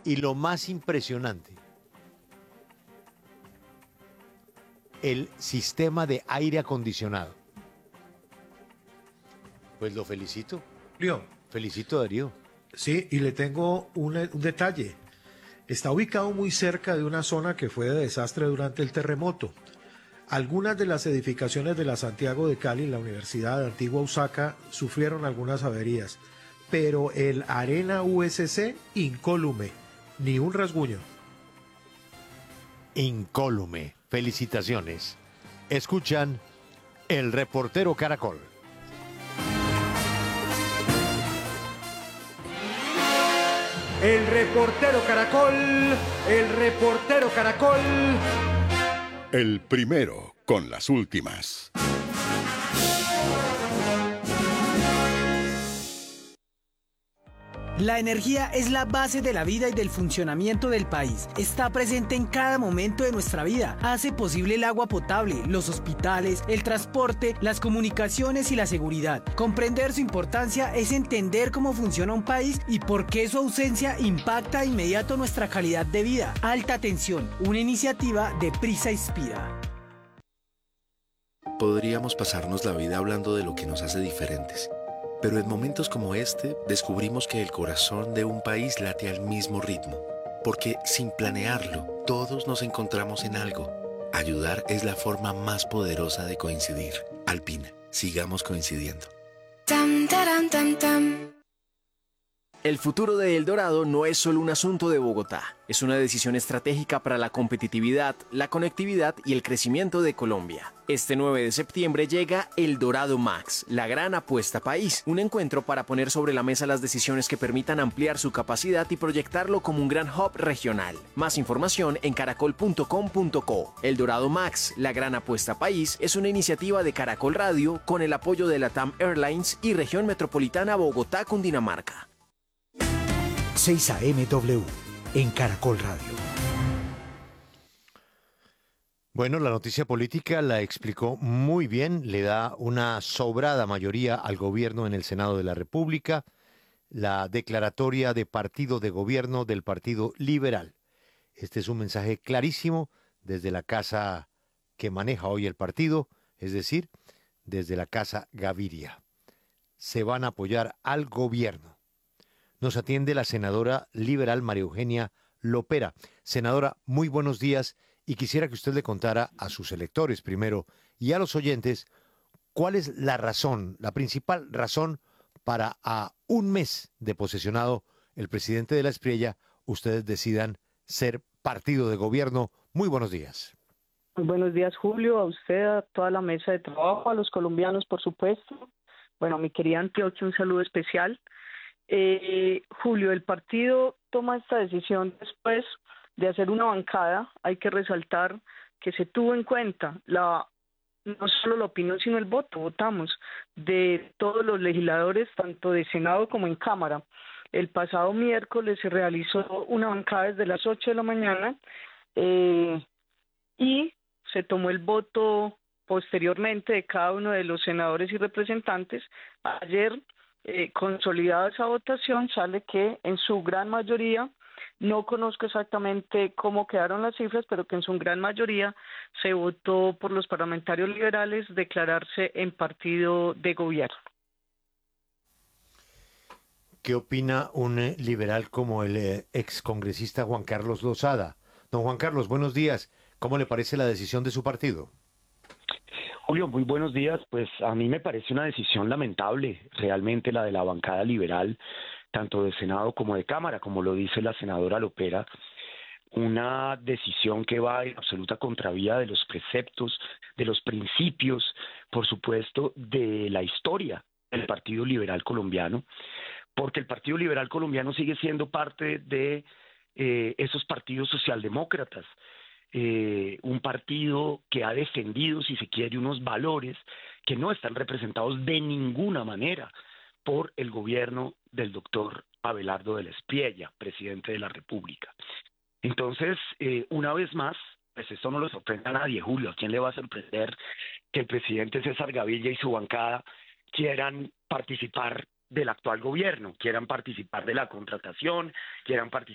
Y lo más impresionante, el sistema de aire acondicionado. Pues lo felicito. Julio, Felicito a Darío. sí, y le tengo un detalle. Está ubicado muy cerca de una zona que fue de desastre durante el terremoto. Algunas de las edificaciones de la Santiago de Cali, la Universidad de Antigua Usaca, sufrieron algunas averías, pero el Arena USC incólume, ni un rasguño. Incólume. Felicitaciones. Escuchan El Reportero Caracol. El reportero Caracol, el reportero Caracol. El primero con las últimas. La energía es la base de la vida y del funcionamiento del país. Está presente en cada momento de nuestra vida. Hace posible el agua potable, los hospitales, el transporte, las comunicaciones y la seguridad. Comprender su importancia es entender cómo funciona un país y por qué su ausencia impacta de inmediato nuestra calidad de vida. Alta Tensión, una iniciativa de Prisa Inspira. Podríamos pasarnos la vida hablando de lo que nos hace diferentes. Pero en momentos como este, descubrimos que el corazón de un país late al mismo ritmo. Porque sin planearlo, todos nos encontramos en algo. Ayudar es la forma más poderosa de coincidir. Alpina, sigamos coincidiendo. Tam, taram, tam, tam. El futuro de El Dorado no es solo un asunto de Bogotá, es una decisión estratégica para la competitividad, la conectividad y el crecimiento de Colombia. Este 9 de septiembre llega El Dorado Max, la gran apuesta país, un encuentro para poner sobre la mesa las decisiones que permitan ampliar su capacidad y proyectarlo como un gran hub regional. Más información en caracol.com.co. El Dorado Max, la gran apuesta país, es una iniciativa de Caracol Radio con el apoyo de LATAM Airlines y Región Metropolitana Bogotá, Cundinamarca. 6 AMW en Caracol Radio. Bueno, la noticia política la explicó muy bien, le da una sobrada mayoría al gobierno en el Senado de la República, la declaratoria de partido de gobierno del Partido Liberal. Este es un mensaje clarísimo desde la casa que maneja hoy el partido, es decir, desde la Casa Gaviria. Se van a apoyar al gobierno. Nos atiende la senadora liberal María Eugenia Lopera. Senadora, muy buenos días y quisiera que usted le contara a sus electores primero y a los oyentes cuál es la razón, la principal razón para a un mes de posesionado el presidente de la Espriella, ustedes decidan ser partido de gobierno. Muy buenos días. Muy buenos días, Julio, a usted, a toda la mesa de trabajo, a los colombianos, por supuesto. Bueno, a mi querida Antioquia, un saludo especial. Julio, el partido toma esta decisión después de hacer una bancada. Hay que resaltar que se tuvo en cuenta no solo la opinión sino el voto. Votamos de todos los legisladores, tanto de Senado como en Cámara. El pasado miércoles se realizó una bancada desde las 8 de la mañana y se tomó el voto posteriormente de cada uno de los senadores y representantes. Ayer, consolidada esa votación, sale que en su gran mayoría, no conozco exactamente cómo quedaron las cifras, pero que en su gran mayoría se votó por los parlamentarios liberales declararse en partido de gobierno. ¿Qué opina un liberal como el excongresista Juan Carlos Lozada? Don Juan Carlos, buenos días. ¿Cómo le parece la decisión de su partido? Julio, muy buenos días. Pues a mí me parece una decisión lamentable, realmente, la de la bancada liberal, tanto de Senado como de Cámara, como lo dice la senadora Lopera, una decisión que va en absoluta contravía de los preceptos, de los principios, por supuesto, de la historia del Partido Liberal Colombiano, porque el Partido Liberal Colombiano sigue siendo parte de esos partidos socialdemócratas, un partido que ha defendido, si se quiere, unos valores que no están representados de ninguna manera por el gobierno del doctor Abelardo de la Espriella, presidente de la República. Entonces, una vez más, pues esto no le sorprende a nadie, Julio. ¿A quién le va a sorprender que el presidente César Gaviria y su bancada quieran participar del actual gobierno, quieran participar de la contratación, quieran participar